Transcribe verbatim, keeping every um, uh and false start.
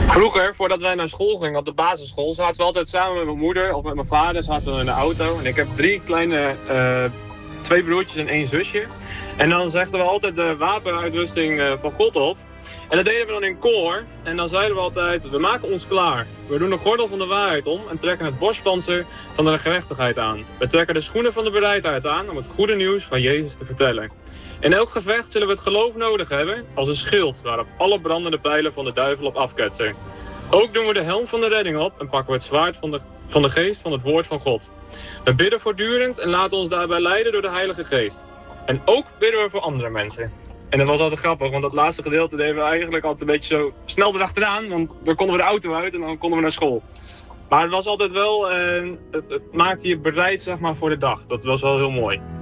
Vroeger, voordat wij naar school gingen op de basisschool, zaten we altijd samen met mijn moeder of met mijn vader zaten we in de auto. En ik heb drie kleine, uh, twee broertjes en één zusje. En dan zegden we altijd de wapenuitrusting uh, van God op. En dat deden we dan in koor. En dan zeiden we altijd, we maken ons klaar. We doen de gordel van de waarheid om en trekken het borstpanzer van de gerechtigheid aan. We trekken de schoenen van de bereidheid aan om het goede nieuws van Jezus te vertellen. In elk gevecht zullen we het geloof nodig hebben als een schild waarop alle brandende pijlen van de duivel op afketsen. Ook doen we de helm van de redding op en pakken we het zwaard van de, van de geest van het woord van God. We bidden voortdurend en laten ons daarbij leiden door de Heilige Geest. En ook bidden we voor andere mensen. En dat was altijd grappig, want dat laatste gedeelte deden we eigenlijk altijd een beetje zo snel erachteraan. Want dan konden we de auto uit en dan konden we naar school. Maar het was altijd wel, uh, het, het maakte je bereid zeg maar, voor de dag. Dat was wel heel mooi.